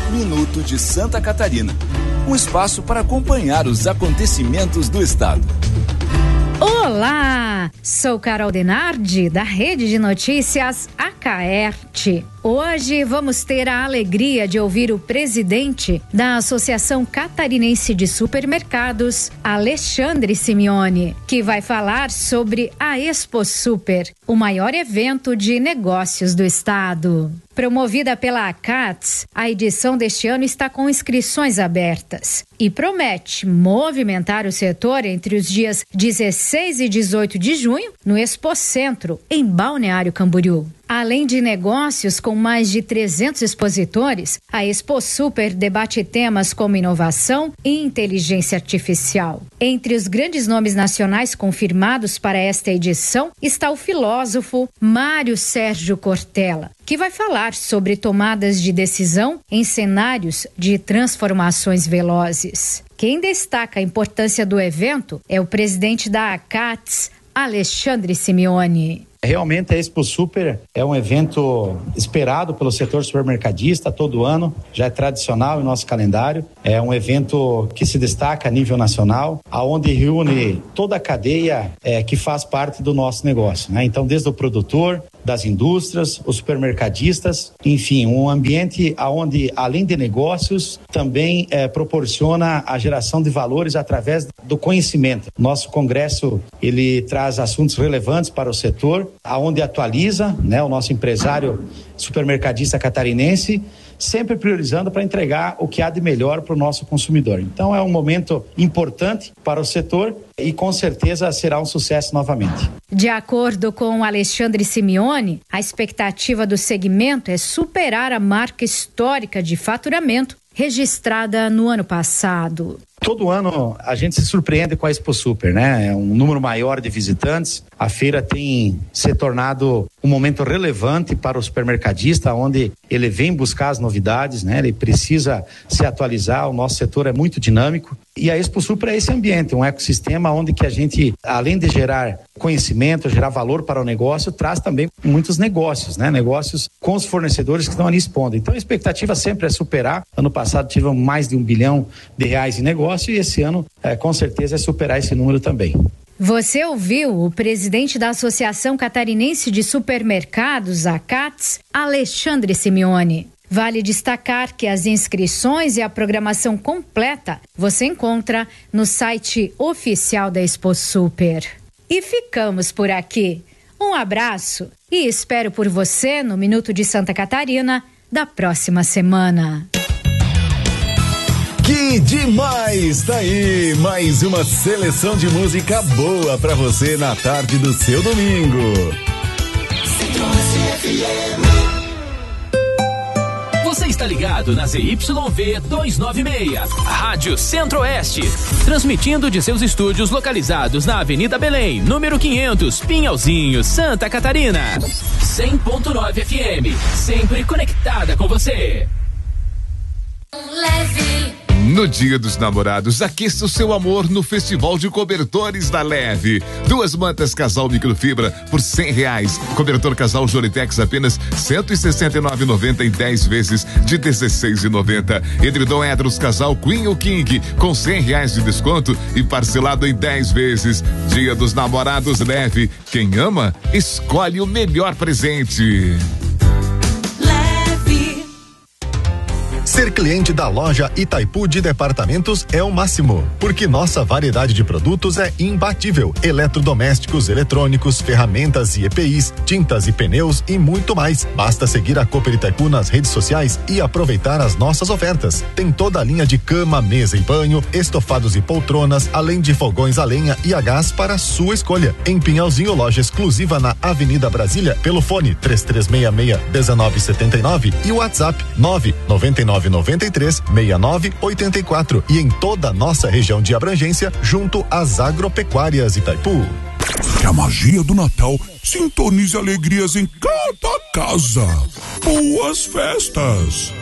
Minuto de Santa Catarina. Um espaço para acompanhar os acontecimentos do estado. Olá, sou Carol Denardi, da Rede de Notícias Acaerte. Hoje vamos ter a alegria de ouvir o presidente da Associação Catarinense de Supermercados, Alexandre Simeone, que vai falar sobre a Expo Super, o maior evento de negócios do estado. Promovida pela ACATS, a edição deste ano está com inscrições abertas e promete movimentar o setor entre os dias 16 e 18 de junho no Expo Centro, em Balneário Camboriú. Além de negócios com mais de 300 expositores, a Expo Super debate temas como inovação e inteligência artificial. Entre os grandes nomes nacionais confirmados para esta edição está o filósofo Mário Sérgio Cortella, que vai falar sobre tomadas de decisão em cenários de transformações velozes. Quem destaca a importância do evento é o presidente da ACATS, Alexandre Simeone. Realmente a Expo Super é um evento esperado pelo setor supermercadista todo ano, já é tradicional em nosso calendário, é um evento que se destaca a nível nacional, aonde reúne toda a cadeia que faz parte do nosso negócio, né? Então, desde o produtor, das indústrias, os supermercadistas, enfim, um ambiente onde, além de negócios, também proporciona a geração de valores através do conhecimento. Nosso congresso, ele traz assuntos relevantes para o setor, aonde atualiza, né, o nosso empresário supermercadista catarinense, sempre priorizando para entregar o que há de melhor para o nosso consumidor. Então é um momento importante para o setor e com certeza será um sucesso novamente. De acordo com Alexandre Simeone, a expectativa do segmento é superar a marca histórica de faturamento registrada no ano passado. Todo ano a gente se surpreende com a Expo Super, né? É um número maior de visitantes. A feira tem se tornado um momento relevante para o supermercadista, onde ele vem buscar as novidades, né? Ele precisa se atualizar, o nosso setor é muito dinâmico. E a Expo Super é esse ambiente, um ecossistema onde que a gente, além de gerar conhecimento, gerar valor para o negócio, traz também muitos negócios, né? Negócios com os fornecedores que estão ali expondo. Então a expectativa sempre é superar. Ano passado tivemos mais de R$1 bilhão em negócio e esse ano, com certeza, é superar esse número também. Você ouviu o presidente da Associação Catarinense de Supermercados, ACATS, Alexandre Simeone. Vale destacar que as inscrições e a programação completa você encontra no site oficial da Expo Super. E ficamos por aqui. Um abraço e espero por você no Minuto de Santa Catarina da próxima semana. Que demais! Tá aí, mais uma seleção de música boa pra você na tarde do seu domingo. Você está ligado na ZYV 296, Rádio Centro-Oeste, transmitindo de seus estúdios localizados na Avenida Belém, número 500, Pinhalzinho, Santa Catarina. 100.9 FM, sempre conectada com você. Leve. No Dia dos Namorados, aqueça o seu amor no Festival de Cobertores da Leve. 2 mantas casal microfibra por R$100. Cobertor casal Joritex apenas R$169,90 em 10 vezes de R$16,90. Edredom Edros casal Queen ou King com R$100 de desconto e parcelado em 10 vezes. Dia dos Namorados Leve. Quem ama, escolhe o melhor presente. Ser cliente da loja Itaipu de Departamentos é o máximo, porque nossa variedade de produtos é imbatível. Eletrodomésticos, eletrônicos, ferramentas e EPIs, tintas e pneus e muito mais. Basta seguir a Cooper Itaipu nas redes sociais e aproveitar as nossas ofertas. Tem toda a linha de cama, mesa e banho, estofados e poltronas, além de fogões a lenha e a gás para a sua escolha. Em Pinhalzinho, loja exclusiva na Avenida Brasília, pelo fone 3366-1979 e o WhatsApp 99993-6984 e em toda a nossa região de abrangência, junto às agropecuárias Itaipu. Que a magia do Natal sintonize alegrias em cada casa. Boas festas!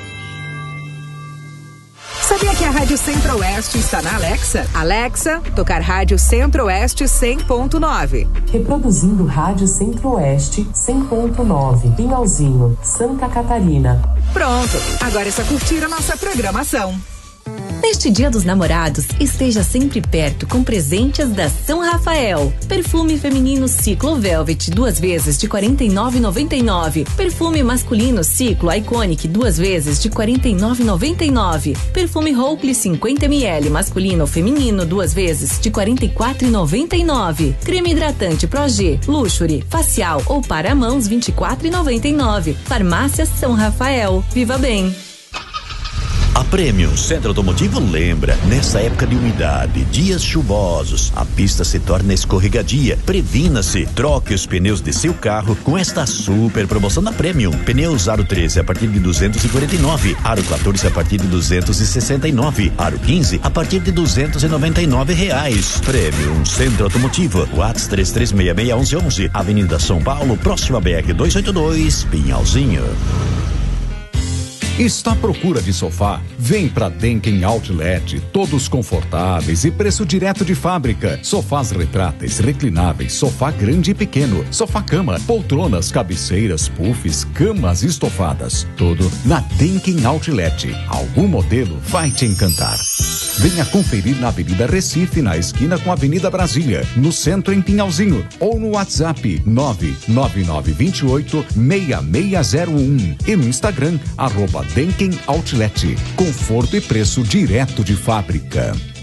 Sabia que a Rádio Centro-Oeste está na Alexa? Alexa, tocar Rádio Centro-Oeste 100.9. Reproduzindo Rádio Centro-Oeste 100.9, Pinhalzinho, Santa Catarina. Pronto, agora é só curtir a nossa programação. Neste Dia dos Namorados, esteja sempre perto com presentes da São Rafael. Perfume feminino Ciclo Velvet 2 vezes de R$ 49,99. Perfume masculino Ciclo Iconic 2 vezes de R$ 49,99. Perfume Hope 50ml masculino ou feminino 2 vezes de R$ 44,99. Creme hidratante Progê, Luxury, facial ou para mãos R$ 24,99. Farmácia São Rafael. Viva bem! A Premium Centro Automotivo lembra, nessa época de umidade, dias chuvosos, a pista se torna escorregadia. Previna-se, troque os pneus de seu carro com esta super promoção da Premium. Pneus Aro 13 a partir de 249, Aro 14 a partir de 269, Aro 15 a partir de R$299. Premium Centro Automotivo, WhatsApp 33661111, Avenida São Paulo, próxima BR 282, Pinhalzinho. Está à procura de sofá? Vem pra Denken Outlet, todos confortáveis e preço direto de fábrica. Sofás retráteis, reclináveis, sofá grande e pequeno, sofá-cama, poltronas, cabeceiras, puffs, camas estofadas. Tudo na Denken Outlet. Algum modelo vai te encantar. Venha conferir na Avenida Recife, na esquina com a Avenida Brasília, no centro em Pinhalzinho, ou no WhatsApp 99928-6601 e no Instagram @Denken Outlet. Conforto e preço direto de fábrica.